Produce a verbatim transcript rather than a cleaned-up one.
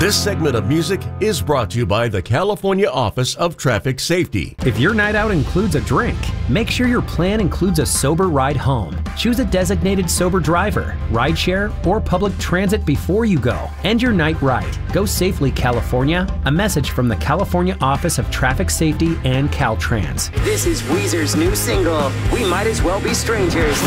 This segment of music is brought to you by the California Office of Traffic Safety. If your night out includes a drink, make sure your plan includes a sober ride home. Choose a designated sober driver, rideshare, or public transit before you go. End your night right. Go safely, California. A message from the California Office of Traffic Safety and Caltrans. This is Weezer's new single, We Might As Well Be Strangers.